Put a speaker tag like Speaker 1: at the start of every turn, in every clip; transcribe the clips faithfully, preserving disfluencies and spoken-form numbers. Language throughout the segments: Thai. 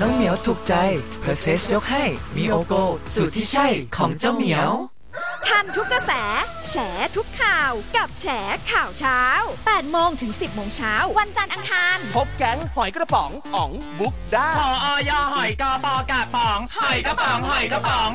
Speaker 1: น้องเหมียวถูกใจเพอร์เซสยกให้มีโอโกสูตรที่ใช่ของเจ้าเหมียว
Speaker 2: ทันทุกกระแสแฉทุกข่าวกับแฉข่าวเช้า แปดโมงถึง สิบโมงเช้าวันจันทร์อังคาร
Speaker 3: พบแก๊งหอยกระป๋องอ๋องบุ๊กด้า
Speaker 4: พออยหอยกระป๋องกระป๋องหอยกระป๋องหอยกระป๋อง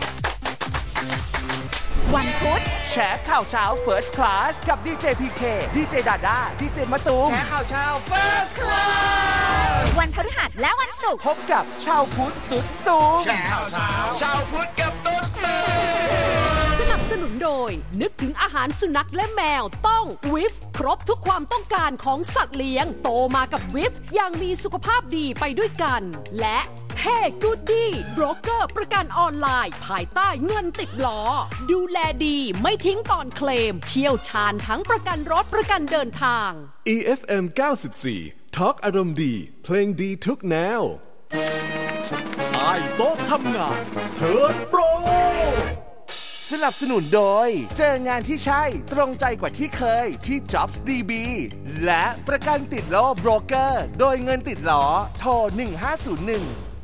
Speaker 2: วันพุธ
Speaker 3: แฉข่าวเช้า First Class กับดีเจ พี เค ดีเจดาด้าดีเจมะตูม
Speaker 4: แฉข่าวเช้า First Class
Speaker 2: วันพฤหัสและวันศุกร์
Speaker 3: พบกับชาวพุทธตุ๊ดตูม
Speaker 4: แฉข่าวเช้าชาวพุทธกับตุ๊ดตู
Speaker 5: มสนับสนุนโดยนึกถึงอาหารสุนัขและแมวต้องวิฟครบทุกความต้องการของสัตว์เลี้ยงโตมากับวิฟอย่างมีสุขภาพดีไปด้วยกันและเฮ้กูดดี้โบรกเกอร์ประกันออนไลน์ภายใต้เงินติดล้อดูแลดีไม่ทิ้งก่อนเคลมเชี่ยวชาญทั้งประกันรถประกันเดินทาง
Speaker 6: อี เอฟ เอ็ม เก้าสิบสี่ Talk อารมณ์ดีเพลงดีทุกแนวใต้โต๊ะทำงานเทิร์นโปร
Speaker 3: สนับสนุนโดยเจองานที่ใช่ตรงใจกว่าที่เคยที่ Jobs ดี บี และประกันติดล้อโบรกเกอร์โดยเงินติดล้อโทรหนึ่งห้าศูนย์หนึ่ง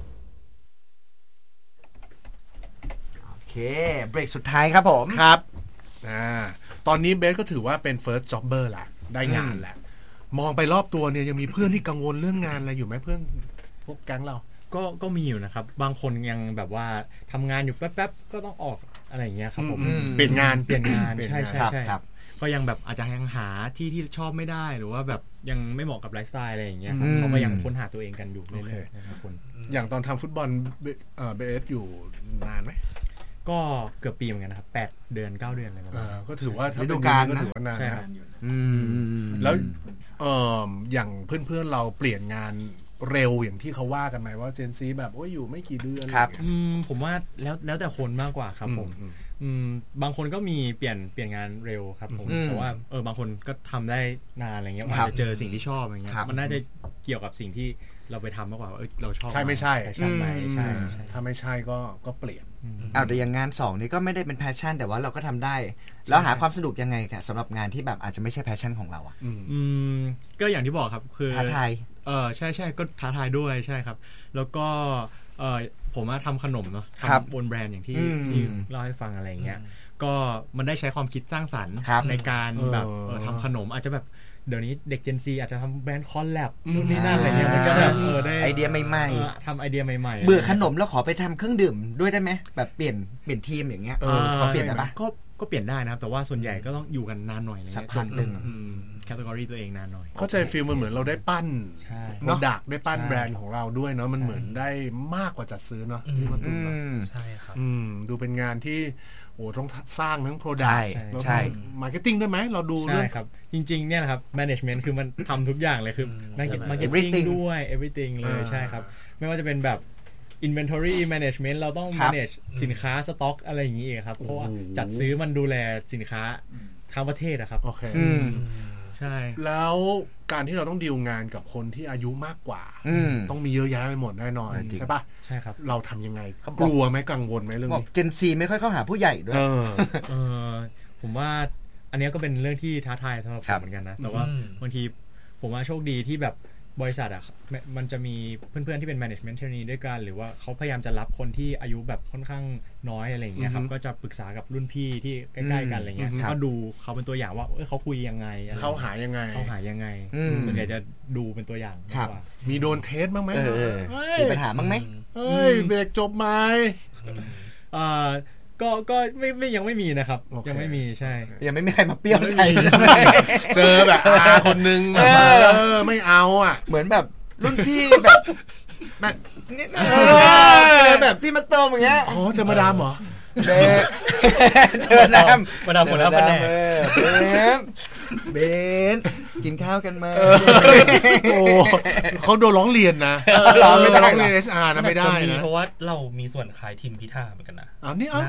Speaker 7: โอเคเบรกสุดท้ายครับผม
Speaker 8: ครับอ่าตอนนี้เบสก็ถือว่าเป็น first jobber แหละได้งานแหละมองไปรอบตัวเนี่ยยังมีเพื่อนที่กังวลเรื่องงานอะไรอยู่ไหมเพื่อนพวกแก๊งเรา
Speaker 9: ก็ก็มีอยู่นะครับบางคนยังแบบว่าทำงานอยู่แป๊บๆก็ต้องออกอะไรอย่างเงี้ยครับผม
Speaker 8: เปลี่ยนงาน
Speaker 9: เปลี่ยนงานใช่ใช่ใช่ก็ยังแบบอาจจะยังหาที่ที่ชอบไม่ได้หรือว่าแบบยังไม่เหมาะกับไลฟ์สไตล์อะไรอย่างเงี้ยเขาก็ยังค้นหาตัวเองกันอยู่เรื่อยๆนะครับคุณ
Speaker 8: อย่างตอนทำฟุตบอลเอ่อเบสอยู่นานไหม
Speaker 9: ก็เกือบปีเหมือนกันนะครับแปดเดือนเก้าเดือนอะไรประมาณ
Speaker 8: ก็ถือว่าถ้าเป็นการก็ถือว่านานนะแล้วเอ่ออย่างเพื่อนๆเราเปลี่ยนงานเร็วอย่างที่เขาว่ากันไหมว่าเจนซีแบบว่าอยู่ไม่กี่เดือน
Speaker 9: ครับผมว่าแล้วแล้วแต่คนมากกว่าครับผมบางคนก็มีเปลี่ยนเปลี่ยนงานเร็วครับผมแต่ว่าเออบางคนก็ทำได้นานอะไรเงี้ยอาจจะเจอสิ่งที่ชอบอะไรเงี้ยมันน่าจะเกี่ยวกับสิ่งที่เราไปทำมากกว่าเออเราชอบ
Speaker 8: ใช่ไม่ใช่
Speaker 9: ใช่ไหมใช่
Speaker 8: ถ้าไม่ใช่ก็ก็เปลี่ยน
Speaker 7: เอาแต่อย่างงานสองนี่ก็ไม่ได้เป็นแพชชั่นแต่ว่าเราก็ทำได้แล้วหาความสนุกยังไงค่ะสำหรับงานที่แบบอาจจะไม่ใช่แพชชั่นของเราอ่ะ
Speaker 9: อืมก็อย่างที่บอกครับคือ
Speaker 7: ท้าทาย
Speaker 9: เออใช่ใช่ก็ท้าทายด้วยใช่ครับแล้วก็เออผมว่าทำขนมเนาะทำบนแบรนด์อย่างที่ที่เล่าให้ฟังอะไรอย่างเงี้ยก็มันได้ใช้ความคิดสร้างสรรค์ในการแบบทำขนมอาจจะแบบเดี๋ยวนี้เด็ก Gen Z อาจจะทำแบรนด์คอลแลบนู่นนี่นั่นอะไรเงี้ยมันก็แบบเออได้
Speaker 7: ไอเดียใหม่
Speaker 9: ๆทำไอเดียใหม่
Speaker 7: ๆเบื่อขนมแล้วขอไปทำเครื่องดื่มด้วยได้ไหมแบบเปลี่ยนเปลี่ยนทีมอย่างเงี้ยขอเปลี่ยนได้ปะ
Speaker 9: ก็ก็เปลี่ยนได้นะครับแต่ว่าส่วนใหญ่ก็ต้องอยู่กันนานหน่อยอะไรเงี้ย
Speaker 7: สักพักนึง
Speaker 9: แคตตากรีตัวเองนานหน่อย
Speaker 8: เข้าใจฟีลมันเหมือนเราได้ปั้นโปรดักต์ได้ปั้นแบรนด์ของเราด้วยเนาะมันเหมือนได้มากกว่าจัดซื้อเนาะที่มันตุ้ม
Speaker 9: ใช่ครับ
Speaker 8: ดูเป็นงานที่โอ้ต้องสร้างทั้งโปรดักต์แล้วก็มาร์เก็ตติ้งด้วยไหมเราดูด้วย
Speaker 9: ใช่ครับจริงๆเนี่ยนะครับแมネจเมนต์คือมันทำทุกอย่างเลยคือมาร์เก็ตติ้งด้วย everything เลยใช่ครับไม่ว่าจะเป็นแบบ inventory management เราต้อง manage สินค้าสต็อกอะไรอย่างนี้เองครับเพราะว่าจัดซื้อมันดูแลสินค้าทั้งประเทศนะครับ
Speaker 8: โอเค
Speaker 9: ใช่
Speaker 8: แล้วการที่เราต้องดีลงานกับคนที่อายุมากกว่าต้องมีเยอะแยะไปหมดแน่นอนใช่ป่ะ
Speaker 9: ใช่ครับ
Speaker 8: เราทำยังไงกลัวไหมกังวลไหมเรื่องนี้
Speaker 7: เจนซีไม่ค่อยเข้าหาผู้ใหญ่ด้วย
Speaker 9: เออผมว่าอันนี้ก็เป็นเรื่องที่ท้าทายสำหรับผมเหมือนกันนะแต่ว่าบางทีผมว่าโชคดีที่แบบบริษัทอ่ะมันจะมีเพื่อนๆที่เป็น management trainee ด้วยกันหรือว่าเขาพยายามจะรับคนที่อายุแบบค่อนข้างน้อยอะไรอย่างเงี้ยครับก็จะปรึกษากับรุ่นพี่ที่ใกล้ๆกันอะไรเงี้ยก็ดูเขาเป็นตัวอย่างว่าเออเขาคุยยังไง
Speaker 8: เขาหายังไง
Speaker 9: เขาหายังไงส่วนใหญ่จะดูเป็นตัวอย่างมากกว่า
Speaker 8: มีโดนเทสบ้างไหม
Speaker 7: มีปัญหาบ้างไหม
Speaker 8: เฮ้ยเบรกจบไหม
Speaker 9: อ่าก็ก็ไม่ไม่ยังไม่มีนะครับยังไม่มีใช่
Speaker 7: ยังไม่มีใครมาเปรี้ยวใส่
Speaker 8: เจอแบบอาคนนึงเออไม่เอาอ่ะ
Speaker 7: เหมือนแบบรุ่นพี่แบบแบบนี่แบบพี่มาโตมอย่างเงี้ย
Speaker 8: อ๋อเจอมาดามเหรอ
Speaker 7: เจอเจอมาดาม
Speaker 9: มาดามหมดแล้วมาแน่
Speaker 7: เบนกินข้าวกันมา
Speaker 8: โอ้เขาโดนร้องเรียนนะ
Speaker 7: ร้องไม่ได้
Speaker 8: ร้องเรียน เอส อาร์ นะไม่ได้นะ
Speaker 9: เพราะว่าเรามีส่วนขายทีมพิธาเหมือนกันนะ
Speaker 8: อ้าวนี่เอา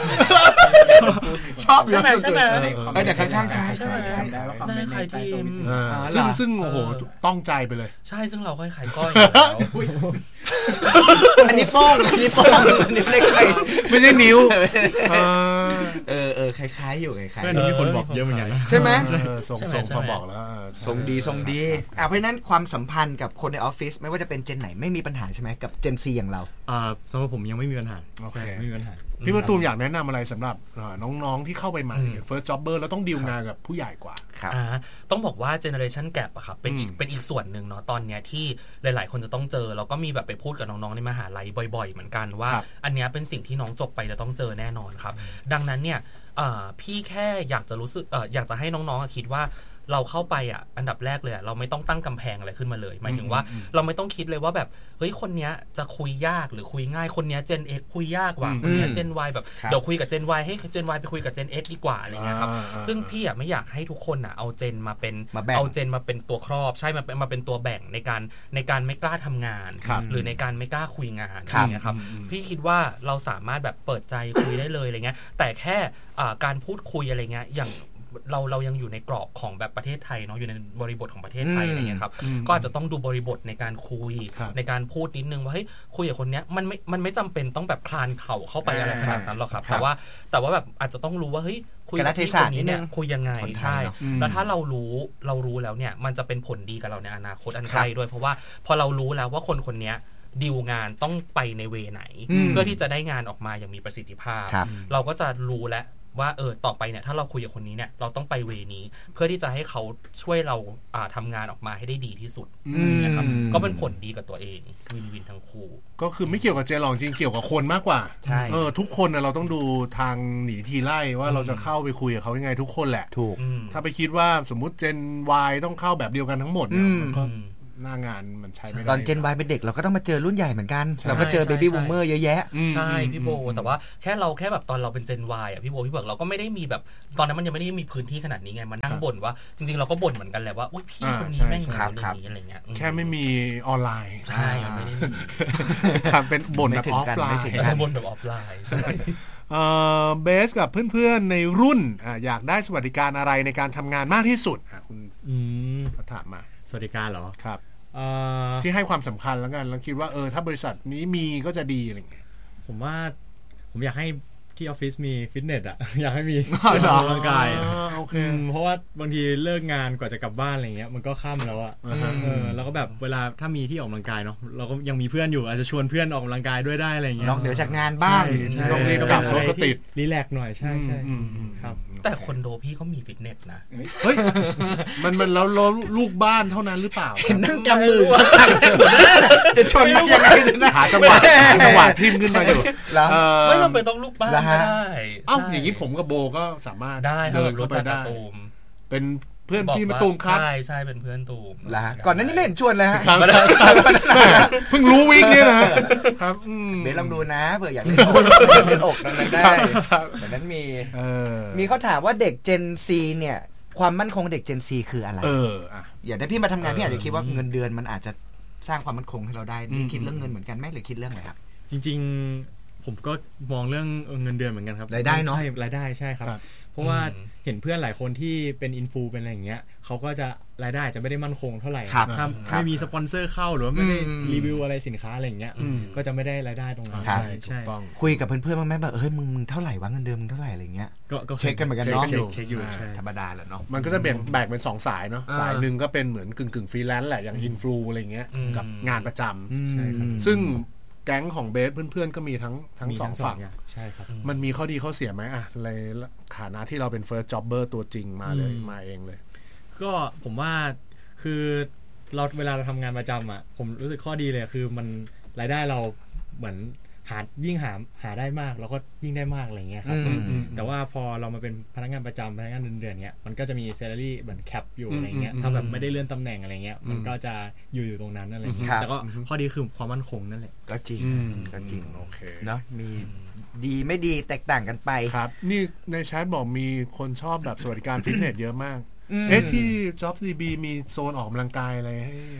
Speaker 7: ชอบ
Speaker 9: ใช่ไหมใช่ไหม
Speaker 7: แต่ข้างๆใช่ใช่ใช่
Speaker 9: ได้ขายทีม
Speaker 8: ซึ่งซึ่งโอ้โหต้องใจไปเลย
Speaker 9: ใช่ซึ่งเราค่อยขายก้อย
Speaker 7: อันนี้ฟ้องอันนี้ฟ้องอันนี้เล็กไป
Speaker 8: ไม่ใช่นิ้ว
Speaker 7: เออเออคล้ายๆอยู่คล้ายๆ
Speaker 9: เพื่อนมีคนบอกเยอะเหมือนกันนะ
Speaker 7: ใช่ไหม
Speaker 8: ส่งส่งพอบอกแล้ว
Speaker 7: ทรงดีทรงดีอ่ะเพราะฉะนั้นความสัมพันธ์กับคนในออฟฟิศไม่ว่าจะเป็นเจนไหนไม่มีปัญหาใช่ไหมกับเจนซีอย่างเรา
Speaker 9: อ่าสำหรับผมยังไม่มีปัญหา
Speaker 8: โอเค
Speaker 9: ไม่มีปัญหา
Speaker 8: พี่มาตูมอยากแนะนำอะไรสำหรับน้องๆที่เข้าไปใหม่ first jobber แล้วต้องดีลงานกับผู้ใหญ่กว่า
Speaker 10: อ่าต้องบอกว่า generation gap อะครับเป็นอีกเป็นอีกส่วนหนึ่งเนาะตอนเนี้ยที่หลายๆคนจะต้องเจอแล้วก็มีแบบไปพูดกับน้องๆในมหาลัยบ่อยๆเหมือนกันว่าอันเนี้ยเป็นสิ่งที่น้องจบไปจะต้องเจอแน่นอนครับดังนั้นเนี่ยพี่แค่อยากจะรู้สึกอยากจะให้น้องๆคิดว่าเราเข้าไปอ่ะอันดับแรกเลยเราไม่ต้องตั้งกำแพงอะไรขึ้นมาเลยหมายถึงว่าเราไม่ต้องคิดเลยว่าแบบเฮ้ยคนเนี้ยจะคุยยากหรือคุยง่ายคนเนี้ย Gen X คุยยากกว่าคนเนี้ย Gen Y แบบเดี๋ยวคุยกับ Gen Y ให้ Gen Y ไปคุยกับ Gen X ดีกว่าอะไรเงี้ยครับซึ่งพี่อ่ะไม่อยากให้ทุกคนอ่ะเอา Gen มาเป็นเอา Gen มาเป็นตัวครอบใช่มาเป็นมาเป็นตัวแบ่งในการในการไม่กล้าทำงานหรือในการไม่กล้าคุยงานอะไรเงี้ยครับพี่คิดว่าเราสามารถแบบเปิดใจคุยได้เลยอะไรเงี้ยแต่แค่การพูดคุยอะไรเงี้ยอย่างเราเรายังอยู่ในกรอบของแบบประเทศไทยเนาะอยู่ในบริบทของประเทศไทยอะไรเงี้ยครับก็อาจจะต้องดูบริบทในการคุยในการพูดนิดนึงว่าเฮ้ยคุยกับคนเนี้ยมันไม่มันไม่จำเป็นต้องแบบคลานเข่าเข้าไปอะไรขนาดนั้นหรอกครับแต่ว่าแต่ว่าแบบอาจจะต้องรู้ว่าเฮ้ยคุยกับคนนี้เนี่ยคุยยังไงใช่แล้วถ้าเรารู้เรารู้แล้วเนี่ยมันจะเป็นผลดีกับเราในอนาคตอันใกล้ด้วยเพราะว่าพอเรารู้แล้วว่าคนคนนี้ดีลงานต้องไปในเวไหนเพื่อที่จะได้งานออกมาอย่างมีประสิทธิภาพเราก็จะรู้แล้วว่าเออต่อไปเนี่ยถ้าเราคุยกับคนนี้เนี่ยเราต้องไปเวนี้เพื่อที่จะให้เขาช่วยเราทำงานออกมาให้ได้ดีที่สุดนะครับก็เป็นผลดีกับตัวเองวินวินทั้งคู่
Speaker 8: ก็คือไม่เกี่ยวกับเจลองจริงเกี่ยวกับคนมากกว่าเออทุกคนนะเราต้องดูทางหนีทีไล่ว่าเราจะเข้าไปคุยกับเขายังไงทุกคนแหละ
Speaker 7: ถูก
Speaker 8: ถ้าไปคิดว่าสมมุติเจน Y ต้องเข้าแบบเดียวกันทั้งหมดเนี่ยมันก็หน้างานมันใช้ไม่ได้
Speaker 7: ตอนเจน Y เป็นเด็กเราก็ต้องมาเจอรุ่นใหญ่เหมือนกันเราก็เจอเบบี้บูมเมอร์เยอะแยะ
Speaker 10: ใช่พี่โบแต่ว่าแค่เราแค่แบบตอนเราเป็นเจน Y อ่ะพี่โบพี่เบิร์กเราก็ไม่ได้มีแบบตอนนั้นมันยังไม่ได้มีพื้นที่ขนาดนี้ไงมันนั่งบ่นว่าจริงๆเราก็บ่นเหมือนกันแหละว่าอุ้ยพี่คนนี้แม่งขาดนี้อะไรเงี้ย
Speaker 8: แค่ไม่มีออนไลน์
Speaker 10: ใช่ไม่ได้มี
Speaker 8: ครับเป็นบ่นแบบออฟไลน์
Speaker 10: บ่นแบบออฟไลน์
Speaker 8: เบสกับเพื่อนๆในรุ่นอยากได้สวัสดิการอะไรในการทำงานมากที่สุดคุณถามมา
Speaker 9: สวัสดิการเหรอ
Speaker 8: ครับที่ให้ความสำคัญแล้วกันแล้วคิดว่าเออถ้าบริษัทนี้มีก็จะดีอะไรเงี้ย
Speaker 9: ผมว่าผมอยากให้ที่ออฟฟิศมีฟิตเนสอ่ะอยากให้มีออกกำลังกายเพราะว่าบางทีเลิกงานกว่าจะกลับบ้านอะไรเงี้ยมันก็ค่ำแล้วอ่ะแล้วก็แบบเวลาถ้ามีที่ออกกำลังกายเนาะเราก็ยังมีเพื่อนอยู่อาจจะชวนเพื่อนออกกำลังกายด้วยได้อะไรเงี้ย
Speaker 7: นอกเหนือจากงานบ้าง
Speaker 8: ต้องรีบกลับรถก็ติด
Speaker 9: รีแลกซ์หน่อยใช่ใช่ครับ
Speaker 10: แต่คอนโดพี่ก็มีฟิตเนสนะ
Speaker 8: เฮ้ยมันมันแล้วลูกบ้านเท่านั้นหรือเปล่า
Speaker 7: นั่งกำมือจะชนมันยังไงนะ
Speaker 8: หาจังหวะจังหวะทิมขึ้นมาอยู่
Speaker 10: ไม่จำเป็นต้องลูกบ้านก็ได้
Speaker 8: เอ้าอย่างนี้ผมกับโบก็สามารถ
Speaker 10: ได้
Speaker 8: เดินเข้าไปได้เป็นเพื่อนพี่มาตูมครับ
Speaker 10: ใช่ใช่เป็นเพื่อนตูม
Speaker 7: ละก่อนนั้นนี่ไม่เห็นชวนเลยฮะ
Speaker 8: เพิ่งรู้วิกนี้นะครับ
Speaker 7: เบสลองดูนะเผื่ออยากได้เป็นอกนั้นได้แบบนั้นมีมีเขาถามว่าเด็ก Gen Z เนี่ยความมั่นคงเด็ก Gen Z คืออะไร
Speaker 8: เออ
Speaker 7: อย่างถ้าพี่มาทำงานพี่อาจจะคิดว่าเงินเดือนมันอาจจะสร้างความมั่นคงให้เราได้นี่คิดเรื่องเงินเหมือนกันไหมหรือคิดเรื่องอะไรครับ
Speaker 9: จริงๆผมก็มองเรื่องเงินเดือนเหมือนกันครับ
Speaker 7: รายได้เนาะ
Speaker 9: รายได้ใช่ครับเพราะว่าเห็นเพื่อนหลายคนที่เป็นอินฟูเป็นอะไรอย่างเงี้ยเขาก็จะรายได้จะไม่ได้มั่นคงเท่าไหร่ถ้าไม่มีสปอนเซอร์เข้าหรือว่าไม่ได้รีวิวอะไรสินค้าอะไรอย่างเงี้ยก็จะไม่ได้รายได้ตรงนั้น
Speaker 8: ใช่ถูกต้อง
Speaker 7: คุยกับเพื่อนๆบ้างไหมแบบเฮ้ยมึงมึงเท่าไหร่วะเงินเดือนมึงเท่าไหร่อะไรเงี้ยก็เช็คกันเหมือนกันเนาะ
Speaker 9: เช็คอยู่
Speaker 7: ธรรมดาแหละเนาะ
Speaker 8: มันก็จะแบ่งแบ่งเป็นสองสายเนาะสายหนึ่งก็เป็นเหมือนกึ่งกึ่งฟรีแลนซ์แหละอย่างอินฟลูอะไรเงี้ยกับงานประจำซึ่งแก๊งของเบสเพื่อนๆก็มีทั้งทั้งสองฝั่ง
Speaker 9: ใช่ครับ
Speaker 8: มันมีข้อดีข้อเสียไหมอะในฐานะที่เราเป็น first jobber ตัวจริงมาเลยมาเองเลย
Speaker 9: ก็ผมว่าคือเราเวลาเราทำงานประจำอะผมรู้สึกข้อดีเลยคือมันรายได้เราเหมือนหายิ่งหาหาได้มากเราก็ยิ่งได้มากอะไรเงี้ยครับแต่ว่าพอเรามาเป็นพนักงานประจำพนักงานเดือนๆเนี้ยมันก็จะมี salary เหมือน cap อยู่อะไรเงี้ยถ้าแบบไม่ได้เลื่อนตำแหน่งอะไรเงี้ยมันก็จะอยู่อยู่ตรงนั้นอะไรเงี้ยแต่ก็ข้อดีคือความมั่นคงนั่นแหละ
Speaker 7: ก็จริงก็จริง
Speaker 8: โอเค
Speaker 7: เนาะมีดีไม่ดีแตกต่างกันไป
Speaker 8: ครับนี่ในแชทบอกมีคนชอบแบบสวัสดิการฟิตเนสเยอะมากเอ๊ะที่ Jobs ดี บี มีโซนออกกำลังกายอะไรให้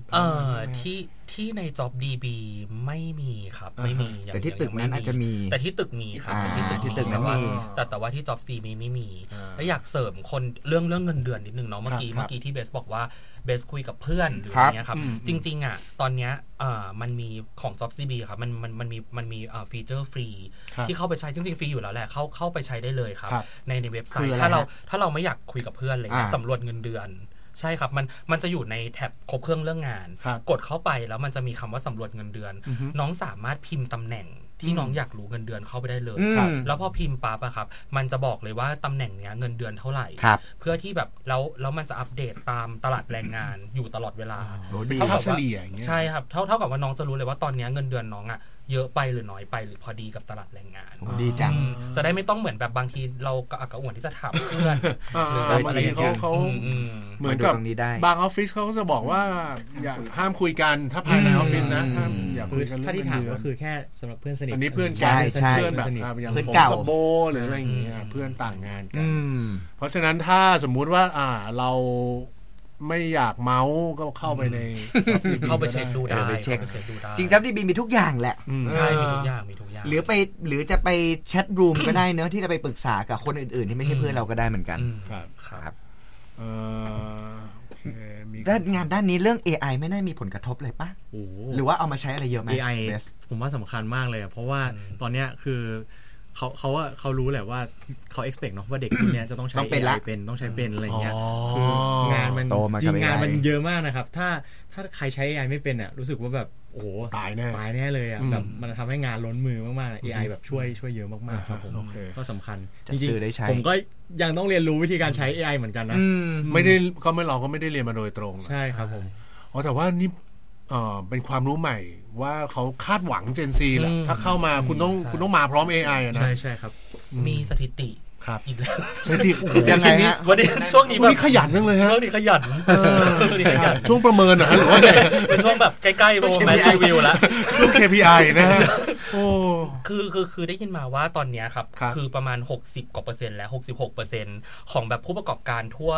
Speaker 10: เอ่อที่ที่ใน จ็อบ ดี บี ไม่มีครับไม่มี
Speaker 7: แต่ที่ตึกนั้นอาจจะมี
Speaker 10: แต่ที่ตึกมีครับที่ตึก
Speaker 7: ที่ตึกนั้นมี
Speaker 10: แต่แต่ว่าที่ จ็อบ ซี มีไม่มีแล้วอยากเสริมคนเรื่องเรื่องเงินเดือนนิดนึงเนาะเมื่อกี้เมื่อกี้ที่เบสบอกว่าเบสคุยกับเพื่อนหรืออะไรเงี้ยครับจริงๆอ่ะตอนเนี้ยอ่ามันมีของ จ็อบ ซี บี ครับมันมันมันมีมันมีอ่าฟีเจอร์ฟรีที่เข้าไปใช้จริงๆฟรีอยู่แล้วแหละเข้าเข้าไปใช้ได้เลยครับในในเว็บไซต์ถ้าเราถ้าเราไม่อยากคุยกับเพื่อนอะไรเงี้ยสำรวจเงินเดือนใช่ครับมันมันจะอยู่ในแท็บครบเครื่องเรื่องงานกดเข้าไปแล้วมันจะมีคำว่าสำรวจเงินเดือนน้องสามารถพิมพ์ตำแหน่งที่น้องอยากรู้เงินเดือนเข้าไปได้เลยแล้วพอพิมพ์ปั๊บอะครับมันจะบอกเลยว่าตำแหน่งเนี้ยเงินเดือนเท่าไหร่เพื่อที่แบบแล้วแล้วมันจะอัปเดตตามตลาดแรงงานอยู่ตลอดเวลา
Speaker 8: เท่าเฉลี่ยอย่างเงี้ย
Speaker 10: ใช่ครับเท่าเท่ากับว่าน้องจะรู้เลยว่าตอนนี้เงินเดือนน้องอะเยอะไปหรือน้อยไปหรือพอดีกับตลาดแรงงาน
Speaker 7: ดีจัง
Speaker 10: จะได้ไม่ต้องเหมือนแบบบางทีเรากระอักกระอ่วนที่จะถามเพื่อนหรือ
Speaker 8: อะไรเขาเขาเหมือนกับบางออฟฟิศเขาก็จะบอกว่าอย่าห้ามคุยกันถ้าภายในออฟฟิศนะห้ามอย่าคุยกันเรื่องเงินเดือน
Speaker 9: ก็คือแค่สำหรับเพื่อนสนิท
Speaker 8: อันนี้เพื่อนกันเพื่อนแบบอย่างผมกับโบหรืออะไรอย่างเงี้ยเพื่อนต่างงานกันเพราะฉะนั้นถ้าสมมุติว่าอ่าเราไม่อยากเมาส์ก็เข้าไปใน
Speaker 10: เข้าไปเช็คดูได้
Speaker 7: ไปเช็คจริง จ็อบ ดี บี มีทุกอย่างแหละ
Speaker 10: ใช่มีทุกอย่างมีทุกอย่าง
Speaker 7: หรือไปหรือจะไปแชทรูมก็ได้เนอะที่จะไปปรึกษากับคนอื่นๆที่ไม่ใช่เพื่อนเราก็ได้เหมือนกัน
Speaker 8: ครับ
Speaker 7: ครับ
Speaker 8: เอ่อ
Speaker 7: ด้านงานด้านนี้เรื่อง เอ ไอ ไม่น่ามีผลกระทบเลยป่ะหรือว่าเอามาใช้อะไรเยอะไหม
Speaker 9: เอ ไอ ผมว่าสำคัญมากเลยเพราะว่าตอนเนี้ยคือเขาเขาว่าเขารู้แหละว่าเขา expect เนาะว่าเด็กคนนี้จะต้องใช้ เอ ไอ เป็นต้องใช้เป็นอะไรเงี้ยคืองานมันจริงงานมันเยอะมากนะครับถ้าถ้าใครใช้ เอ ไอ ไม่เป็นอ่ะรู้สึกว่าแบบโอ้โห
Speaker 8: ตายแน่
Speaker 9: ตายแน่เลยอ่ะแบบมันทำให้งานล้นมือมากๆ เอ ไอ แบบช่วยช่วยเยอะมากๆครับผมก็สำคัญจริงๆผมก็ยังต้องเรียนรู้วิธีการใช้ เอ ไอ เหมือนกันนะ
Speaker 8: ไม่ได้ก็ไม่เราก็ไม่ได้เรียนมาโดยตรง
Speaker 9: ใช่ครับผม
Speaker 8: อ๋อแต่ว่านี่เอ่อเป็นความรู้ใหม่ว่าเขาคาดหวัง Gen Z แหละถ้าเข้ามาคุณต้องคุณต้องมาพร้อม เอ ไอ อ่ะนะ
Speaker 9: ใช่ใช่ครับ
Speaker 10: มีสถิติอีกแล้ว
Speaker 8: สถิติ
Speaker 7: ยังไงฮะ
Speaker 10: วันนี้ช่วงนี้แบบ
Speaker 8: ขยันจังเลยฮะ
Speaker 10: ช่วงนี้ขยันช่วงนี้ขยัน
Speaker 8: ช่วงประเมินเหรอหรือว่า
Speaker 10: เป็นช่วงแบบใกล้ๆโมเมนต์รีวิวแล้ว
Speaker 8: ช่วง เค พี ไอ นะฮะโอ้
Speaker 10: คือคือคือได้ยินมาว่าตอนนี้ครับคือประมาณหกสิบกว่าเปอร์เซ็นต์และหกสิบหกเปอร์เซ็นต์ของแบบผู้ประกอบการทั่ว